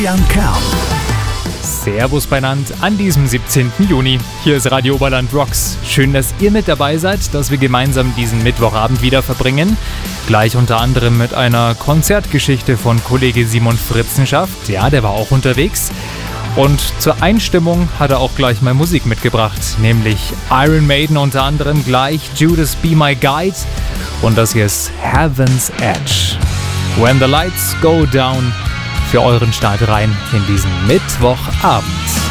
Jan Kern. Servus beinand an diesem 17. Juni. Hier ist Radio Oberland Rocks. Schön, dass ihr mit dabei seid, dass wir gemeinsam diesen Mittwochabend wieder verbringen. Gleich unter anderem mit einer Konzertgeschichte von Kollege Simon Fritzenschaft. Ja, der war auch unterwegs. Und zur Einstimmung hat er auch gleich mal Musik mitgebracht, nämlich Iron Maiden unter anderem, gleich Judas Be My Guide und das hier ist Heaven's Edge. When the Lights Go Down für euren Start rein in diesen Mittwochabend.